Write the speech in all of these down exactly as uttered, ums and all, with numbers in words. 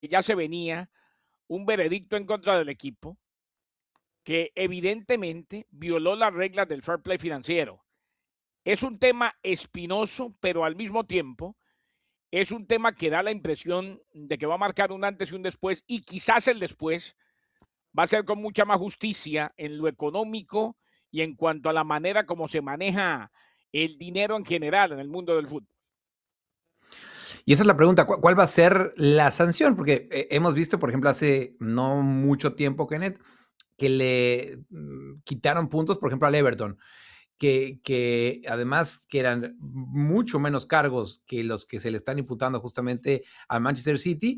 ya se venía un veredicto en contra del equipo que evidentemente violó las reglas del fair play financiero. Es un tema espinoso, pero al mismo tiempo es un tema que da la impresión de que va a marcar un antes y un después, y quizás el después va a ser con mucha más justicia en lo económico y en cuanto a la manera como se maneja el dinero en general en el mundo del fútbol. Y esa es la pregunta, ¿cuál, cuál va a ser la sanción? Porque eh, hemos visto, por ejemplo, hace no mucho tiempo, Kenneth, que le mm, quitaron puntos, por ejemplo, al Everton, que, que además que eran mucho menos cargos que los que se le están imputando justamente a Manchester City.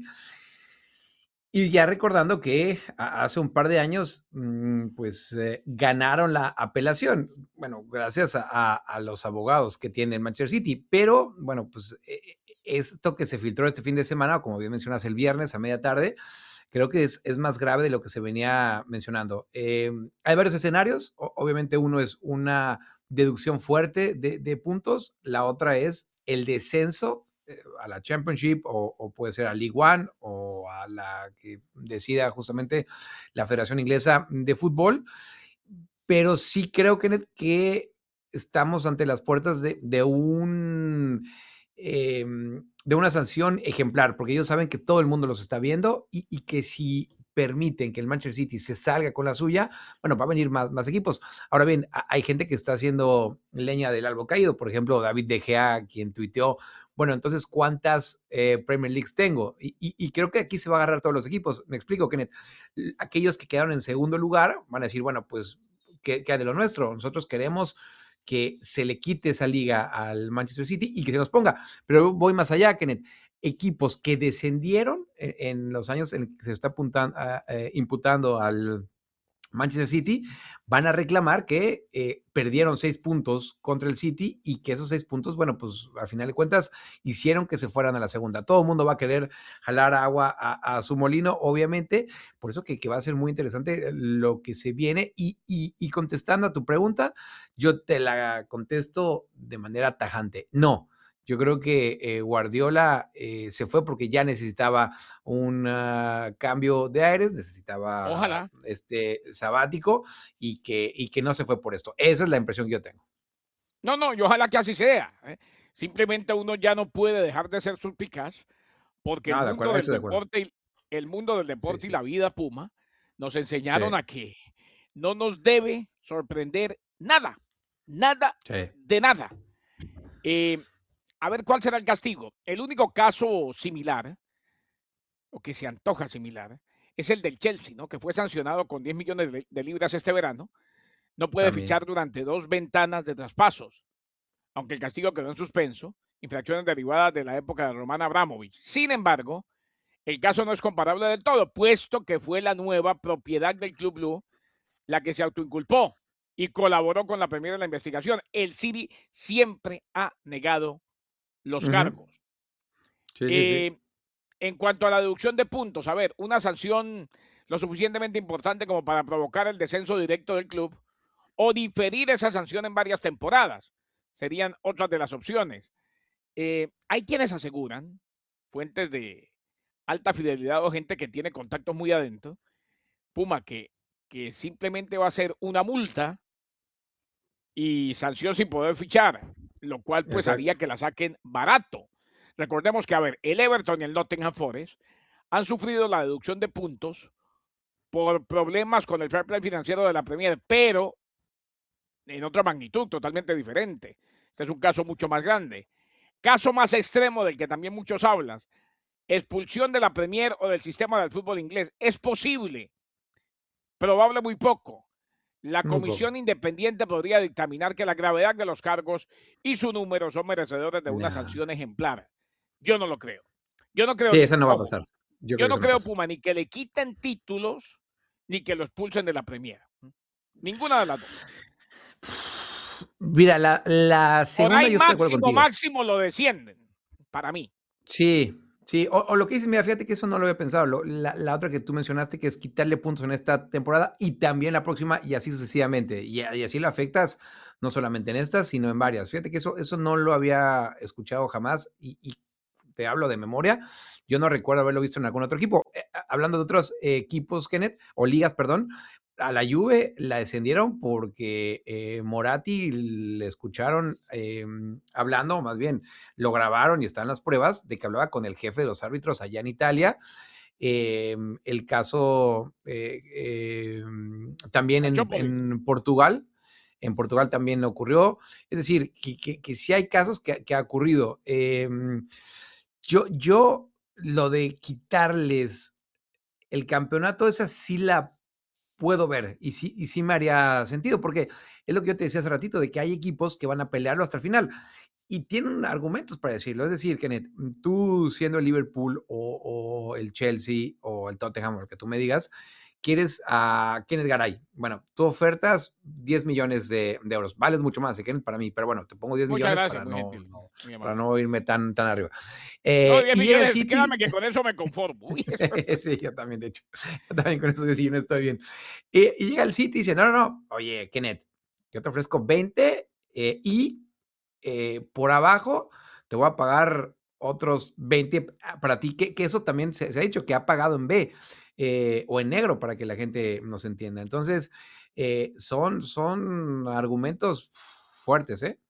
Y ya recordando que a- hace un par de años, mm, pues eh, ganaron la apelación, bueno, gracias a, a- a los abogados que tiene el Manchester City, pero bueno, pues eh, eh, esto que se filtró este fin de semana, como bien mencionas, el viernes a media tarde, creo que es, es más grave de lo que se venía mencionando. Eh, hay varios escenarios, o- obviamente uno es una deducción fuerte de, de puntos, la otra es el descenso eh, a la Championship o, o, puede ser a League One o a la que decida justamente la Federación Inglesa de Fútbol, pero sí creo que, que estamos ante las puertas de, de un eh, de una sanción ejemplar, porque ellos saben que todo el mundo los está viendo y, y que si permiten que el Manchester City se salga con la suya, bueno, va a venir más, más equipos. Ahora bien, hay gente que está haciendo leña del árbol caído, por ejemplo, David De Gea, quien tuiteó, bueno, entonces, ¿cuántas eh, Premier Leagues tengo? Y, y, y, creo que aquí se va a agarrar todos los equipos. Me explico, Kenneth. Aquellos que quedaron en segundo lugar van a decir, bueno, pues, ¿qué, qué hay de lo nuestro? Nosotros queremos que se le quite esa liga al Manchester City y que se nos ponga. Pero voy más allá, Kenneth. Equipos que descendieron en, en los años en que se está apuntando, uh, imputando al Manchester City, van a reclamar que eh, perdieron seis puntos contra el City y que esos seis puntos, bueno, pues al final de cuentas hicieron que se fueran a la segunda. Todo el mundo va a querer jalar agua a, a su molino, obviamente, por eso que, que, va a ser muy interesante lo que se viene y, y, y contestando a tu pregunta, yo te la contesto de manera tajante. No, yo creo que eh, Guardiola eh, se fue porque ya necesitaba un uh, cambio de aires, necesitaba Ojalá. este sabático y que, y que no se fue por esto. Esa es la impresión que yo tengo. No, no, y ojalá que así sea. ¿eh? Simplemente uno ya no puede dejar de ser suspicaz porque el No, de mundo acuerdo, del estoy de acuerdo. deporte y el mundo del Sí, deporte y sí. la vida Puma nos enseñaron Sí, a que no nos debe sorprender nada, nada sí. de nada. Eh, a ver cuál será el castigo. El único caso similar, o que se antoja similar, es el del Chelsea, ¿no? Que fue sancionado con diez millones de, de libras este verano. No puede También. fichar durante dos ventanas de traspasos, aunque el castigo quedó en suspenso, infracciones derivadas de la época de Roman Abramovich. Sin embargo, el caso no es comparable del todo, puesto que fue la nueva propiedad del Club Blue la que se autoinculpó y colaboró con la Premier en la investigación. El City siempre ha negado los Ujú. cargos. Sí, sí, sí. Eh, en cuanto a la deducción de puntos, a ver, una sanción lo suficientemente importante como para provocar el descenso directo del club o diferir esa sanción en varias temporadas. Serían otras de las opciones. Eh, hay quienes aseguran, fuentes de alta fidelidad o gente que tiene contactos muy adentro, Puma, que, que simplemente va a ser una multa y sanción sin poder fichar, lo cual pues Exacto. haría que la saquen barato. Recordemos que, a ver, el Everton y el Nottingham Forest han sufrido la deducción de puntos por problemas con el fair play financiero de la Premier, pero en otra magnitud totalmente diferente. Este es un caso mucho más grande. Caso más extremo del que también muchos hablan, expulsión de la Premier o del sistema del fútbol inglés. Es posible, probable muy poco. La Muy poco. comisión independiente podría dictaminar que la gravedad de los cargos y su número son merecedores de una No. sanción ejemplar. Yo no lo creo. Yo no creo Sí, ni, eso no va a ojo, pasar. Yo yo creo que no eso no creo, pasa. Puma, ni que le quiten títulos, ni que lo expulsen de la Premier. Ninguna de las dos. Mira, la, la Por segunda ahí yo estoy de acuerdo máximo, contigo. máximo lo descienden, para mí. Sí, sí, o, o lo que dices, mira, fíjate que eso no lo había pensado. Lo, la, la, otra que tú mencionaste, que es quitarle puntos en esta temporada y también la próxima y así sucesivamente. Y, y así lo afectas no solamente en esta, sino en varias. Fíjate que eso, eso no lo había escuchado jamás y, y te hablo de memoria, yo no recuerdo haberlo visto en algún otro equipo. Eh, hablando de otros eh, equipos, Kenneth, o ligas, perdón, a la Juve la descendieron porque eh, Moratti le escucharon eh, hablando, o más bien lo grabaron y están las pruebas de que hablaba con el jefe de los árbitros allá en Italia. Eh, el caso eh, eh, también en, en, Portugal, en Portugal también ocurrió. Es decir, que, que, que sí hay casos que, que ha ocurrido. Eh, yo, yo, lo de quitarles el campeonato, esa sí la puedo ver y sí, y sí me haría sentido, porque es lo que yo te decía hace ratito, de que hay equipos que van a pelearlo hasta el final y tienen argumentos para decirlo. Es decir, Kenneth, tú siendo el Liverpool o, o el Chelsea o el Tottenham, o lo que tú me digas, quieres a Kenneth Garay. Bueno, tú ofertas diez millones de, de euros. Vales mucho más, ¿eh, Kenneth? Para mí, pero bueno, te pongo diez Muchas millones gracias, para, muy no, gentil, no, muy para amable. no irme tan, tan arriba. Eh, no, diez y llega el millones, City. créame que con eso me conformo. Sí, yo también, de hecho. Yo también con esos diez millones estoy bien. Y, y llega el City y dice, no, no, no, oye, Kenneth, yo te ofrezco veinte eh, y eh, por abajo te voy a pagar otros veinte para ti, que, que eso también se, se, ha dicho que ha pagado en B eh, o en negro para que la gente nos entienda. Entonces, eh, son, son argumentos fuertes, ¿eh?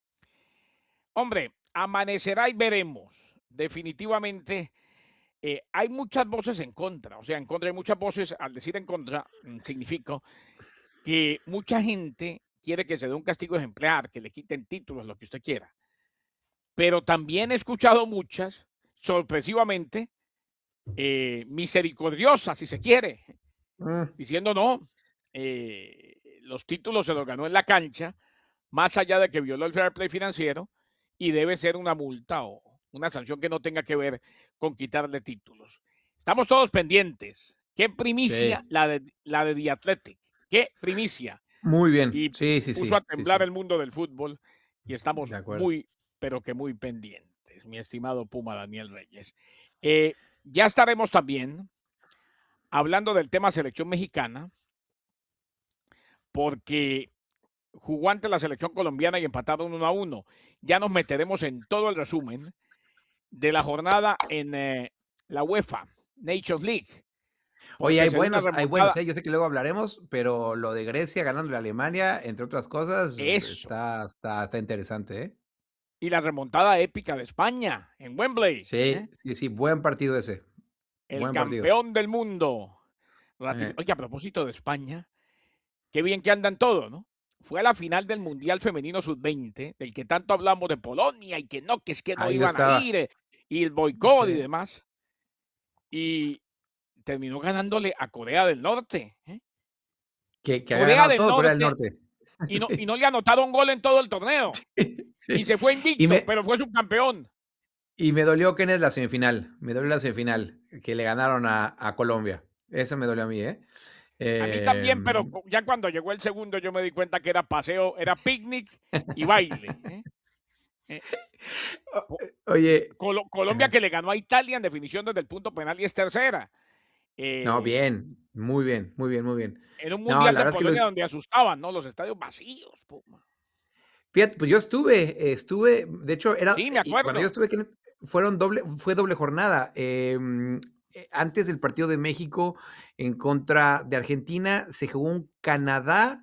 Hombre, amanecerá y veremos. Definitivamente, eh, hay muchas voces en contra. O sea, en contra hay muchas voces. Al decir en contra, significa que mucha gente quiere que se dé un castigo ejemplar, que le quiten títulos, lo que usted quiera. Pero también he escuchado muchas, sorpresivamente, eh, misericordiosas, si se quiere, mm. diciendo no, eh, los títulos se los ganó en la cancha, más allá de que violó el fair play financiero, y debe ser una multa o una sanción que no tenga que ver con quitarle títulos. Estamos todos pendientes. Qué primicia sí. la, de, la de The Athletic. Qué primicia. Muy bien. Y sí, sí, puso sí, a temblar sí, sí. el mundo del fútbol y estamos muy, pero que muy pendientes, mi estimado Puma Daniel Reyes. Eh, ya estaremos también hablando del tema selección mexicana, porque jugó ante la selección colombiana y empataron uno a uno. Ya nos meteremos en todo el resumen de la jornada en eh, la UEFA Nations League. Oye, hay buenos, hay buenos, ¿eh? Yo sé que luego hablaremos, pero lo de Grecia ganando a Alemania, entre otras cosas, está, está, está interesante, ¿eh? Y la remontada épica de España en Wembley. Sí, ¿eh? sí, sí, buen partido ese. El buen campeón partido. del mundo. Eh. Oye, a propósito de España, qué bien que andan todos, ¿no? Fue a la final del Mundial Femenino Sub veinte, del que tanto hablamos de Polonia y que no, que es que no Ahí iban a ir, eh, y el boicot sí. y demás. Y terminó ganándole a Corea del Norte. ¿eh? Que, que Corea, del todo Norte, Corea del Norte. Y no, sí. y no le anotaron gol en todo el torneo. Sí. Y se fue invicto, me, pero fue subcampeón. Y me dolió que es la semifinal. Me dolió la semifinal, que le ganaron a, a Colombia. Eso me dolió a mí, ¿eh? Eh, a mí también, pero ya cuando llegó el segundo yo me di cuenta que era paseo, era picnic y baile. ¿eh? Eh, Oye. Col Colombia que le ganó a Italia en definición desde el punto penal y es tercera. Eh, no, bien, muy bien, muy bien, muy bien. En un mundial no, de Polonia es que los... donde asustaban, ¿no? Los estadios vacíos. Puma. Fíjate, pues yo estuve, estuve, de hecho, era. Sí, me acuerdo. Cuando yo estuve, fueron doble, fue doble jornada. Eh, antes del partido de México en contra de Argentina, se jugó un Canadá.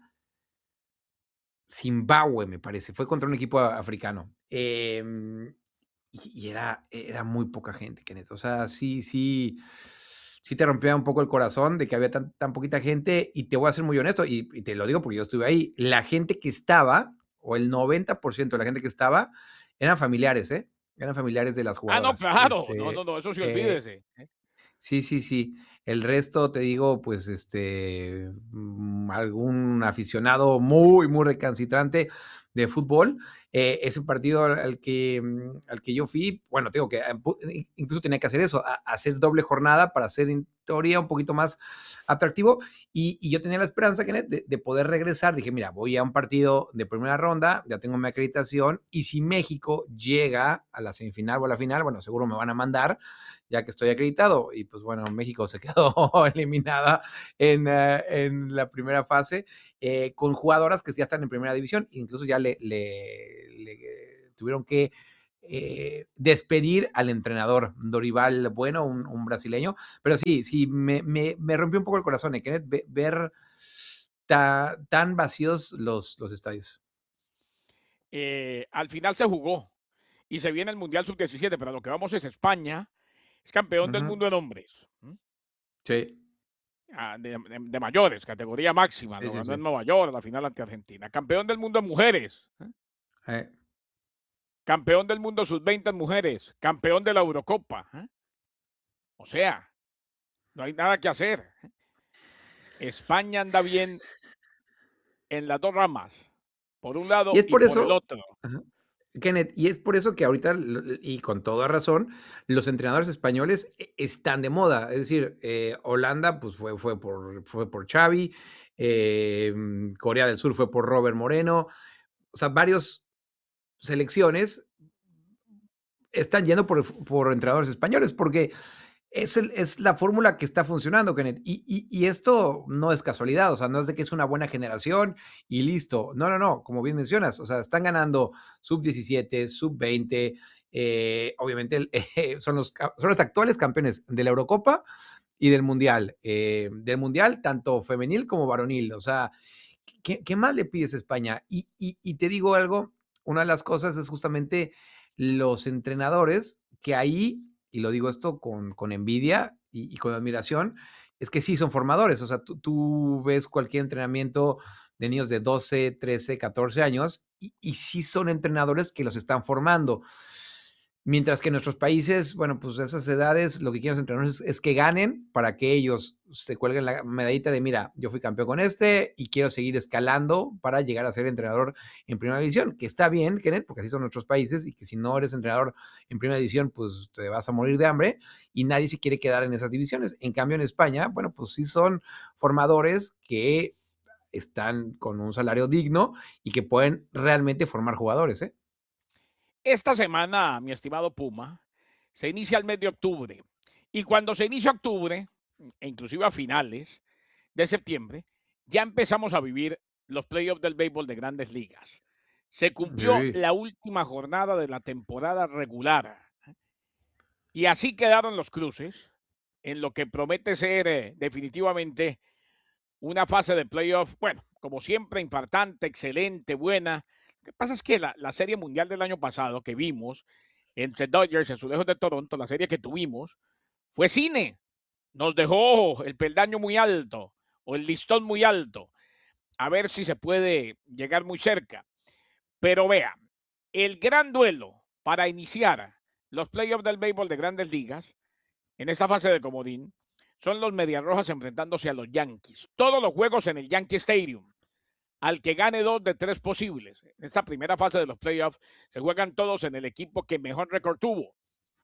Zimbabue, me parece, fue contra un equipo africano. Eh, y, y era, era muy poca gente, Kenneth. O sea, sí, sí, sí te rompía un poco el corazón de que había tan, tan poquita gente. Y te voy a ser muy honesto, y, y te lo digo porque yo estuve ahí. La gente que estaba, o el noventa por ciento de la gente que estaba, eran familiares, ¿eh? Eran familiares de las jugadoras. Ah, no, claro. Este, no, no, no, eso sí, eh, olvídese. ¿eh? Sí, sí, sí. El resto, te digo, pues, este, algún aficionado muy, muy recalcitrante de fútbol. Eh, ese partido al, al, que, al que yo fui, bueno, tengo que, incluso tenía que hacer eso, a, hacer doble jornada para hacer en teoría un poquito más atractivo. Y, y yo tenía la esperanza, Kenneth, de, de poder regresar. Dije, mira, voy a un partido de primera ronda, ya tengo mi acreditación, y si México llega a la semifinal o a la final, bueno, seguro me van a mandar, ya que estoy acreditado. Y pues bueno, México se quedó eliminada en, uh, en la primera fase eh, con jugadoras que ya están en primera división, incluso ya le, le, le tuvieron que eh, despedir al entrenador Dorival Bueno, un, un brasileño. Pero sí, sí, me, me, me, rompió un poco el corazón, ¿eh, Kenneth? Ver ta, tan vacíos los, los estadios. Eh, al final se jugó y se viene el Mundial sub diecisiete, pero lo que vamos es España, es campeón del Uh-huh. mundo en hombres. ¿Mm? Sí. Ah, de, de, de, mayores, categoría máxima, Sí, lo sí, ganó sí. en Nueva York, la final ante Argentina. Campeón del mundo en mujeres. ¿Eh? Eh. Campeón del mundo sub veinte en mujeres. Campeón de la Eurocopa. ¿Eh? O sea, no hay nada que hacer. ¿Eh? España anda bien en las dos ramas, por un lado Y es y por por el eso, otro. ajá, Kenneth, y es por eso que ahorita, y con toda razón, los entrenadores españoles están de moda. Es decir, eh, Holanda pues fue, fue, por, fue por Xavi, eh, Corea del Sur fue por Robert Moreno, o sea, varios selecciones están yendo por, por entrenadores españoles, porque es, el, es la fórmula que está funcionando, Kenneth. Y, y, y, esto no es casualidad, o sea, no es de que es una buena generación y listo. No, no, no, como bien mencionas, o sea, están ganando sub diecisiete, sub veinte, eh, obviamente eh, son, los, son los actuales campeones de la Eurocopa y del Mundial. Eh, del Mundial, tanto femenil como varonil. O sea, ¿qué, qué más le pides a España? Y, y, y te digo algo, una de las cosas es justamente los entrenadores que ahí, y lo digo esto con, con envidia y, y, con admiración, es que sí son formadores. O sea, tú, tú ves cualquier entrenamiento de niños de doce, trece, catorce años y, y sí son entrenadores que los están formando. Mientras que en nuestros países, bueno, pues a esas edades lo que quieren los entrenadores es, es que ganen para que ellos se cuelguen la medallita de, mira, yo fui campeón con este y quiero seguir escalando para llegar a ser entrenador en primera división, que está bien, Kenneth, porque así son nuestros países y que si no eres entrenador en primera división, pues te vas a morir de hambre y nadie se quiere quedar en esas divisiones. En cambio, en España, bueno, pues sí son formadores que están con un salario digno y que pueden realmente formar jugadores, ¿eh? Esta semana, mi estimado Puma, se inicia el mes de octubre. Y cuando se inicia octubre, e inclusive a finales de septiembre, ya empezamos a vivir los playoffs del béisbol de Grandes Ligas. Se cumplió Sí. la última jornada de la temporada regular. Y así quedaron los cruces en lo que promete ser eh, definitivamente una fase de playoff, bueno, como siempre, importante, excelente, buena. Lo que pasa es que la, la Serie Mundial del año pasado que vimos entre Dodgers y Azulejos de Toronto, la serie que tuvimos, fue cine. Nos dejó el peldaño muy alto o el listón muy alto. A ver si se puede llegar muy cerca. Pero vea, el gran duelo para iniciar los playoffs del béisbol de Grandes Ligas en esta fase de comodín son los Medias Rojas enfrentándose a los Yankees. Todos los juegos en el Yankee Stadium. Al que gane dos de tres posibles. En esta primera fase de los playoffs se juegan todos en el equipo que mejor récord tuvo.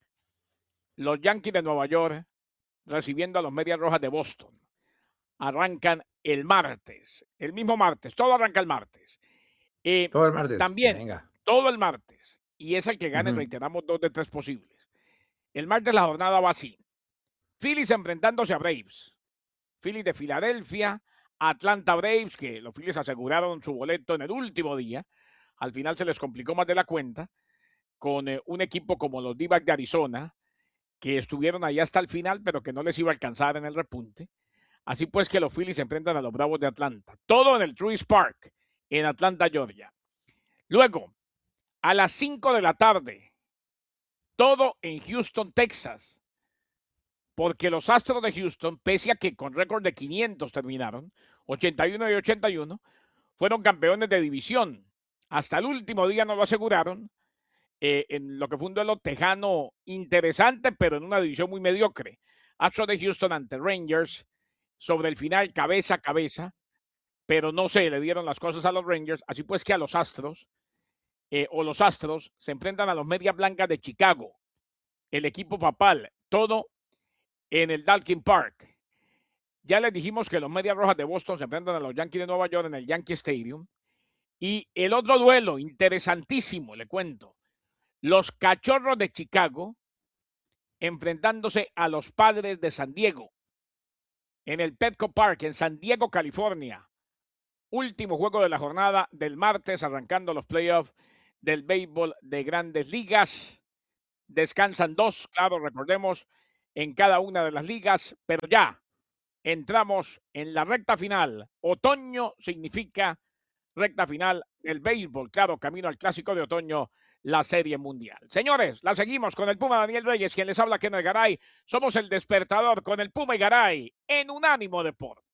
Los Yankees de Nueva York recibiendo a los Medias Rojas de Boston. Arrancan el martes, el mismo martes, todo arranca el martes. Eh, Todo el martes, también, venga. todo el martes. Y es el que gane, uh-huh. reiteramos, dos de tres posibles. El martes la jornada va así. Phillies enfrentándose a Braves. Phillies de Filadelfia, Atlanta Braves, que los Phillies aseguraron su boleto en el último día. Al final se les complicó más de la cuenta con eh, un equipo como los D-backs de Arizona, que estuvieron ahí hasta el final, pero que no les iba a alcanzar en el repunte. Así pues que los Phillies se enfrentan a los Bravos de Atlanta. Todo en el Truist Park, en Atlanta, Georgia. Luego, a las cinco de la tarde, todo en Houston, Texas. Porque los Astros de Houston, pese a que con récord de quinientos terminaron, ochenta y uno y ochenta y uno, fueron campeones de división. Hasta el último día no lo aseguraron, eh, en lo que fue un duelo tejano interesante, pero en una división muy mediocre. Astros de Houston ante Rangers, sobre el final cabeza a cabeza, pero no se le dieron las cosas a los Rangers, así pues que a los Astros, eh, o los Astros, se enfrentan a los Medias Blancas de Chicago, el equipo papal, todo en el Dalkin Park. Ya les dijimos que los Medias Rojas de Boston se enfrentan a los Yankees de Nueva York en el Yankee Stadium. Y el otro duelo, interesantísimo, le cuento. Los Cachorros de Chicago enfrentándose a los Padres de San Diego en el Petco Park en San Diego, California. Último juego de la jornada del martes, arrancando los playoffs del béisbol de Grandes Ligas. Descansan dos, claro, recordemos, en cada una de las ligas, pero ya entramos en la recta final. Otoño significa recta final del béisbol, claro, camino al clásico de otoño, la Serie Mundial. Señores, la seguimos con el Puma Daniel Reyes, quien les habla, Kenneth Garay. Somos el despertador con el Puma y Garay en Unánimo Deportes.